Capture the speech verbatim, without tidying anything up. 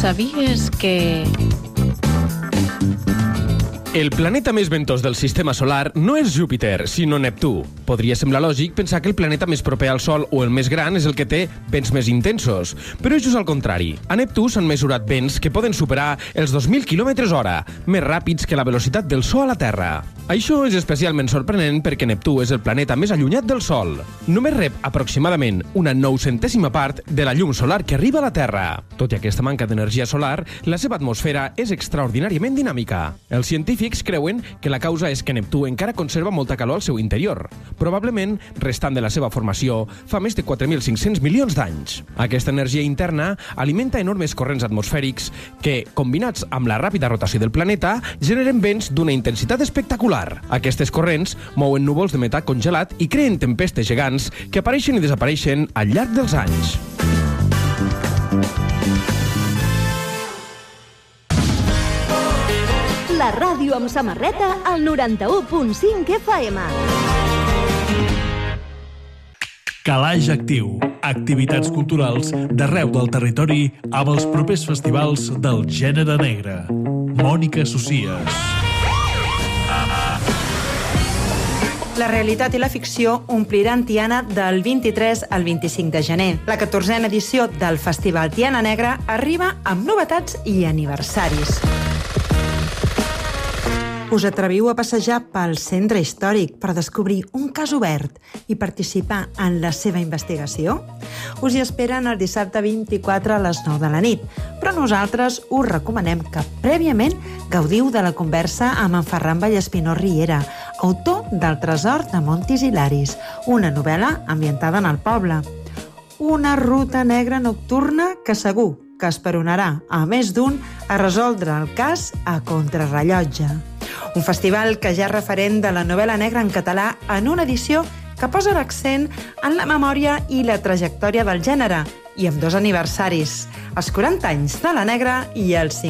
Sabies que... El planeta més ventós del sistema solar no és Júpiter, sinó Neptú. Podria semblar lògic pensar que el planeta més proper al Sol o el més gran és el que té vents més intensos, però és just al contrari. A Neptú s'han mesurat vents que poden superar els dos mil quilòmetres hora, més ràpids que la velocitat del so a la Terra. Això és especialment sorprenent perquè Neptú és el planeta més allunyat del Sol. Només rep aproximadament una noucentèsima part de la llum solar que arriba a la Terra. Tot i aquesta manca d'energia solar, la seva atmosfera és extraordinàriament dinàmica. Els científics creuen que la causa és que Neptú encara conserva molta calor al seu interior, probablement restant de la seva formació fa més de quatre mil cinc-cents milions d'anys. Aquesta energia interna alimenta enormes corrents atmosfèrics que, combinats amb la ràpida rotació del planeta, generen vents d'una intensitat espectacular. Aquestes corrents mouen núvols de metà congelat i creen tempestes gegants que apareixen i desapareixen al llarg dels anys. La ràdio amb samarreta al noranta-u punt cinc F M. Calaix Actiu. Activitats culturals d'arreu del territori amb els propers festivals del gènere negre. Mònica Socies. La realitat i la ficció ompliran Tiana del vint-i-tres al vint-i-cinc de gener. La catorzena edició del Festival Tiana Negra arriba amb novetats i aniversaris. Us atreviu a passejar pel centre històric per descobrir un cas obert i participar en la seva investigació? Us hi esperen el dissabte vint-i-quatre a les nou de la nit, però nosaltres us recomanem que prèviament gaudiu de la conversa amb en Ferran Vallespinós Riera, autor del Tresor de Montis Hilaris, una novel·la ambientada en el poble. Una ruta negra nocturna que segur que esperonarà a més d'un a resoldre el cas a contrarrellotge. Un festival que ja és referent de la novel·la negra en català en una edició que posa l'accent en la memòria i la trajectòria del gènere i amb dos aniversaris, els quaranta anys de la negra i els